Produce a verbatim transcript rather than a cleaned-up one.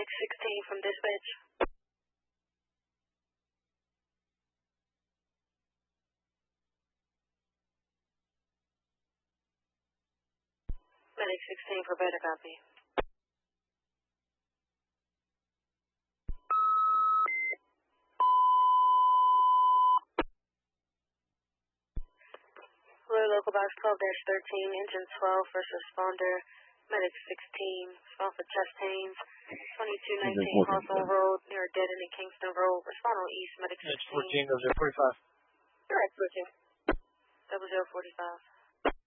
Medic sixteen from dispatch. Medic sixteen for better copy. Blue local box twelve dash thirteen, engine twelve, first responder, medic sixteen, respond for chest pains, twenty-two nineteen Hawthorne Road, near Dead End and Kingston Road, respond on east, medic sixteen. fourteen, zero zero forty-five. Direct fourteen, double zero forty-five.